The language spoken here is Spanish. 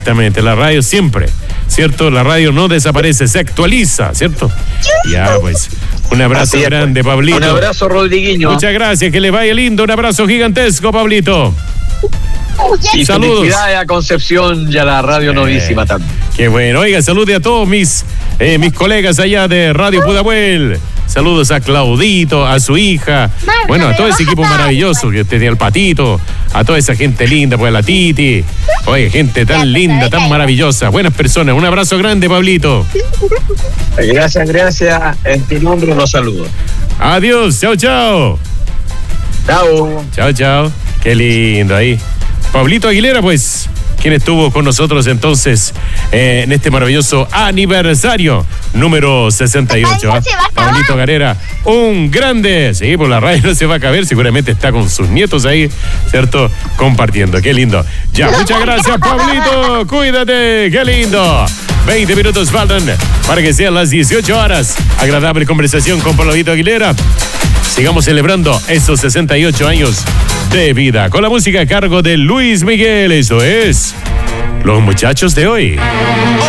Exactamente, la radio siempre, ¿cierto? La radio no desaparece, se actualiza, ¿cierto? Ya, pues, un abrazo grande, Pablito. Un abrazo, Rodriguinho. Muchas gracias, que le vaya lindo, un abrazo gigantesco, Pablito. Y saludos. Felicidades a Concepción y a la radio novísima también. Qué bueno, oiga, salude a todos mis colegas allá de Radio Pudahuel. Saludos a Claudito, a su hija, bueno, a todo ese equipo maravilloso que tenía el Patito, a toda esa gente linda, pues a la Titi. Oye, gente tan linda, tan maravillosa, buenas personas. Un abrazo grande, Pablito. Gracias. En tu nombre los saludo. Adiós, chao. Chao. Chao. Qué lindo ahí. Pablito Aguilera, pues, quien estuvo con nosotros entonces en este maravilloso aniversario número 68. Pablito Garera, un grande. Sí, pues la radio no se va a caber, seguramente está con sus nietos ahí, ¿cierto? Compartiendo, qué lindo. Ya, muchas gracias, Pablito, cuídate, qué lindo. 20 minutos faltan para que sean las 18 horas. Agradable conversación con Pablito Aguilera. Sigamos celebrando estos 68 años de vida con la música a cargo de Luis Miguel. Eso es Los Muchachos de Hoy.